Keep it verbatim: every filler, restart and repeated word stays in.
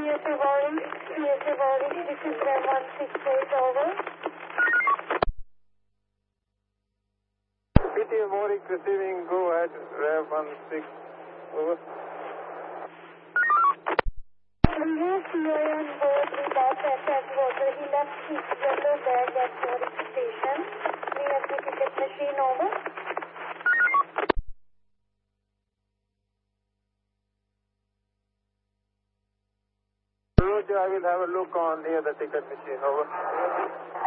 S A Warwick, C S A Warwick, this is Rev one six eight, over. P T A Warwick receiving, go ahead, Rev one six, over. We have C I on board with us at Atwater. He left his yellow bag at Warwick Station. We have the ticket machine, over. Roger, I will have a look on near the ticket machine, over.